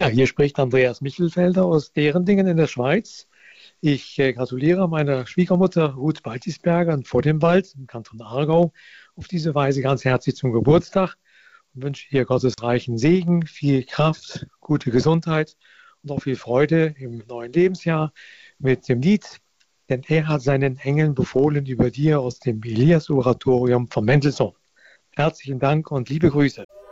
Ja, hier spricht Andreas Michelfelder aus Derendingen in der Schweiz. Ich gratuliere meiner Schwiegermutter Ruth Baltisberger vor dem Wald im Kanton Aargau auf diese Weise ganz herzlich zum Geburtstag und wünsche ihr Gottes reichen Segen, viel Kraft, gute Gesundheit und auch viel Freude im neuen Lebensjahr mit dem Lied, denn er hat seinen Engeln befohlen über dir aus dem Elias-Oratorium von Mendelssohn. Herzlichen Dank und liebe Grüße.